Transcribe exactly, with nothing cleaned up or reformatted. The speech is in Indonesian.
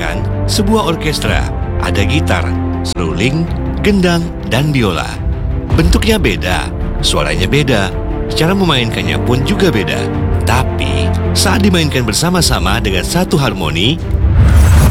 membayangkan sebuah orkestra. Ada gitar, seruling, gendang, dan biola. Bentuknya beda, suaranya beda, cara memainkannya pun juga beda. Tapi saat dimainkan bersama-sama dengan satu harmoni,